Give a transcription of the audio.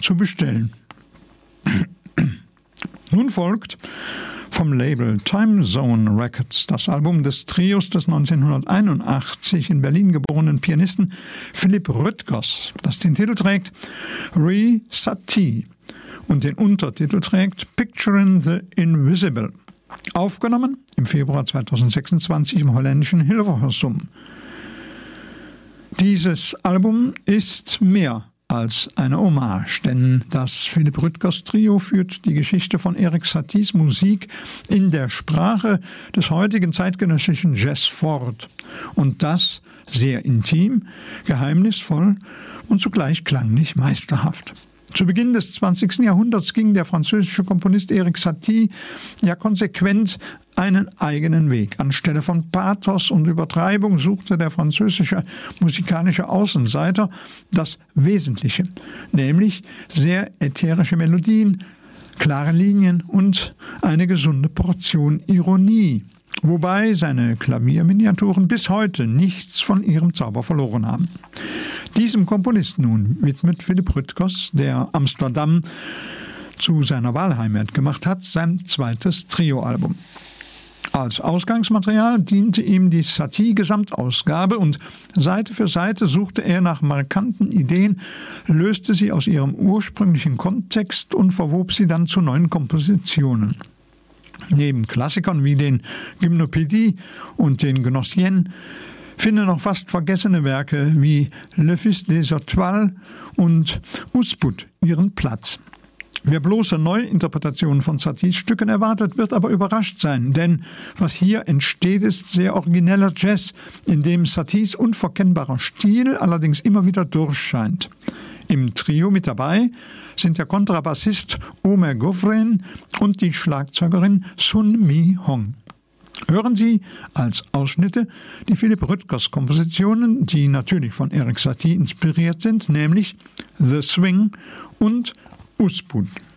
zu bestellen. Nun folgt vom Label Time Zone Records das Album des Trios des 1981 in Berlin geborenen Pianisten Philipp Rüttgers, das den Titel trägt Re-Satie und den Untertitel trägt Picturing the Invisible. Aufgenommen im Februar 2026 im holländischen Hilversum. Dieses Album ist mehr als eine Hommage, denn das Philipp Rüttgers Trio führt die Geschichte von Erik Saties Musik in der Sprache des heutigen zeitgenössischen Jazz fort. Und das sehr intim, geheimnisvoll und zugleich klanglich meisterhaft. Zu Beginn des 20. Jahrhunderts ging der französische Komponist Erik Satie ja konsequent einen eigenen Weg. Anstelle von Pathos und Übertreibung suchte der französische musikalische Außenseiter das Wesentliche, nämlich sehr ätherische Melodien, klare Linien und eine gesunde Portion Ironie, wobei seine Klavierminiaturen bis heute nichts von ihrem Zauber verloren haben. Diesem Komponisten nun widmet Philipp Rüttgers, der Amsterdam zu seiner Wahlheimat gemacht hat, sein zweites Trio-Album. Als Ausgangsmaterial diente ihm die Satie-Gesamtausgabe und Seite für Seite suchte er nach markanten Ideen, löste sie aus ihrem ursprünglichen Kontext und verwob sie dann zu neuen Kompositionen. Neben Klassikern wie den Gymnopädie und den Gnossiennes finden noch fast vergessene Werke wie Le Fils des Étoiles und Usput ihren Platz. Wer bloße Neuinterpretationen von Saties Stücken erwartet, wird aber überrascht sein, denn was hier entsteht, ist sehr origineller Jazz, in dem Saties unverkennbarer Stil allerdings immer wieder durchscheint. Im Trio mit dabei sind der Kontrabassist Omer Gouffren und die Schlagzeugerin Sun Mi Hong. Hören Sie als Ausschnitte die Philipp Rüttgers Kompositionen, die natürlich von Erik Satie inspiriert sind, nämlich The Swing und Usput.